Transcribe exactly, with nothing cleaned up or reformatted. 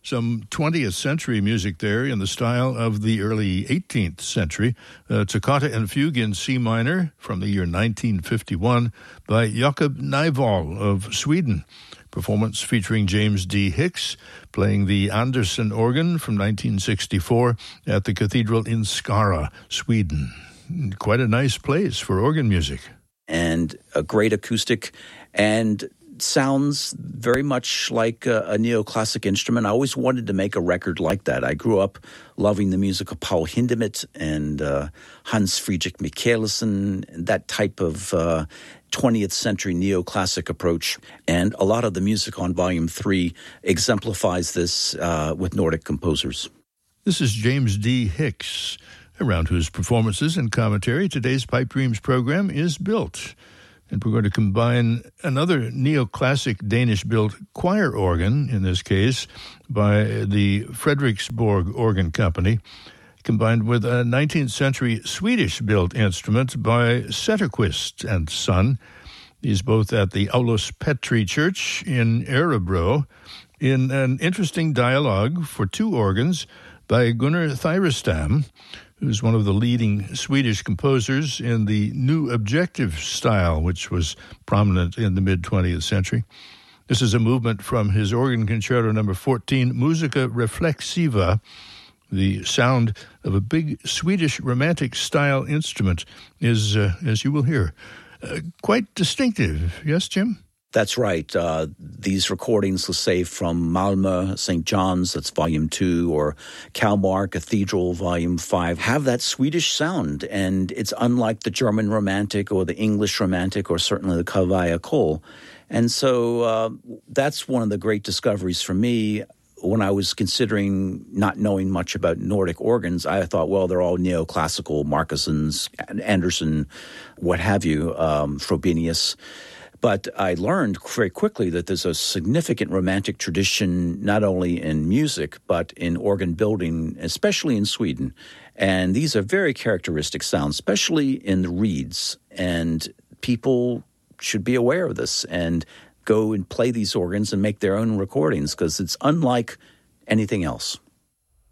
Some twentieth century music there in the style of the early eighteenth century. Uh, Toccata and Fugue in C minor from the year nineteen fifty-one by Jakob Nyvall of Sweden. Performance featuring James D. Hicks playing the Anderson organ from nineteen sixty-four at the cathedral in Skara, Sweden. Quite a nice place for organ music. And a great acoustic and sounds very much like a, a neoclassic instrument. I always wanted to make a record like that. I grew up loving the music of Paul Hindemith and uh, Hans Friedrich Michaelsen, that type of uh, twentieth century neoclassic approach. And a lot of the music on Volume three exemplifies this uh, with Nordic composers. This is James D. Hicks, around whose performances and commentary today's Pipe Dreams program is built. And we're going to combine another neoclassic Danish-built choir organ, in this case, by the Frederiksborg Organ Company, combined with a nineteenth century Swedish-built instrument by Zetterquist and Son. He's both at the Aulus Petri Church in Örebro, in an interesting dialogue for two organs by Gunnar Thyrestam, who's one of the leading Swedish composers in the New Objective style, which was prominent in the mid-twentieth century. This is a movement from his organ concerto number fourteen, Musica Reflexiva, the sound of a big Swedish romantic-style instrument is, uh, as you will hear, uh, quite distinctive. Yes, Jim? That's right. Uh, these recordings, let's say from Malmö, Saint John's, that's Volume two, or Kalmar Cathedral, Volume five, have that Swedish sound. And it's unlike the German Romantic or the English Romantic or certainly the Kavaya Kol. And so uh, that's one of the great discoveries for me. When I was considering not knowing much about Nordic organs, I thought, well, they're all neoclassical, Markussons, Anderson, what have you, um, Frobenius. But I learned very quickly that there's a significant romantic tradition, not only in music, but in organ building, especially in Sweden. And these are very characteristic sounds, especially in the reeds. And people should be aware of this and go and play these organs and make their own recordings, because it's unlike anything else.